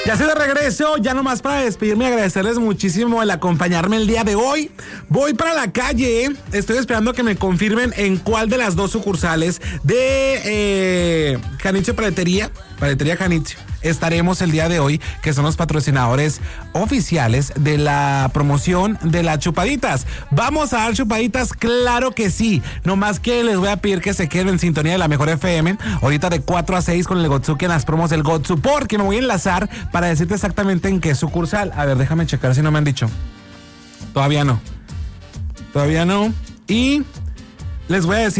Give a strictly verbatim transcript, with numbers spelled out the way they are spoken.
Ya estoy de regreso, ya nomás para despedirme y agradecerles muchísimo el acompañarme el día de hoy. Voy para la calle, estoy esperando que me confirmen en cuál de las dos sucursales de eh, Janitzio Paletería, Paletería Janitzio, estaremos el día de hoy, que son los patrocinadores oficiales de la promoción de las chupaditas. ¿Vamos a dar chupaditas? Claro que sí, nomás que les voy a pedir que se queden en sintonía de la Mejor F M, ahorita de cuatro a seis con el Gotsuki en las promos del Gotsu, porque me voy a enlazar para decirte exactamente en qué sucursal. A ver, déjame checar si no me han dicho. Todavía no. Todavía no. Y les voy a decir